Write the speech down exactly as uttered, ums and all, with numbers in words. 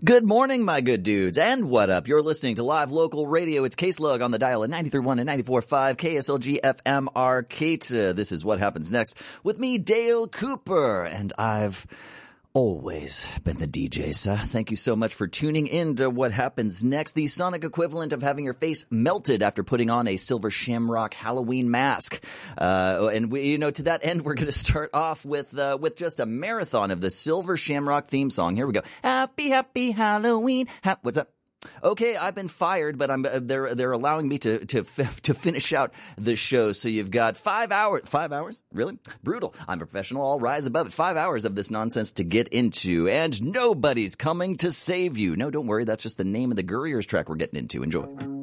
Good morning, my good dudes, and what up? You're listening to Live Local Radio. It's K-Slug on the dial at ninety-three point one and ninety-four point five K S L G F M Arcade. Uh, this is What Happens Next with me, Dale Cooper, and I've always been the D J, sir. Thank you so much for tuning in to What Happens Next, the sonic equivalent of having your face melted after putting on a silver shamrock Halloween mask. Uh, and we, you know, to that end, we're going to start off with, uh, with just a marathon of the Silver Shamrock theme song. Here we go. Happy, happy Halloween. Ha- What's up? Okay, I've been fired, but I'm uh, they're they're allowing me to to f- to finish out the show. So you've got five hours. Five hours? Really? Brutal. I'm a professional. I'll rise above it. Five hours of this nonsense to get into, and nobody's coming to save you. No, don't worry. That's just the name of the Gurriers track we're getting into. Enjoy.